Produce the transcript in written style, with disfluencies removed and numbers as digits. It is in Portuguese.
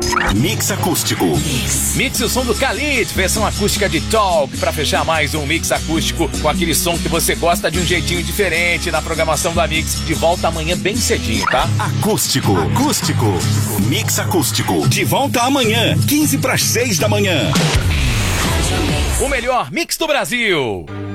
Mix acústico. Mix o som do Khalid, versão acústica de Talk, pra fechar mais um Mix acústico com aquele som que você gosta de um jeitinho diferente na programação da Mix. De volta amanhã bem cedinho, tá? Acústico. Mix acústico. De volta amanhã, 15 para as 6 da manhã. O melhor Mix do Brasil.